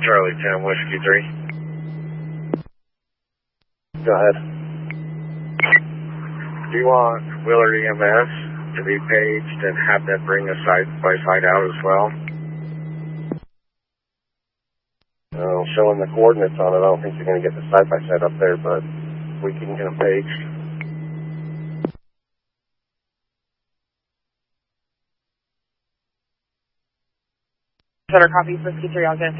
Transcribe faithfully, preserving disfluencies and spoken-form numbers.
Charlie ten, Whiskey three. Go ahead. Do you want Willard E M S to be paged and have them bring a side-by-side out as well? Uh, showing the coordinates on it, I don't think you're going to get the side-by-side up there, but we can get them paged. Better copy, Whiskey three, I'll get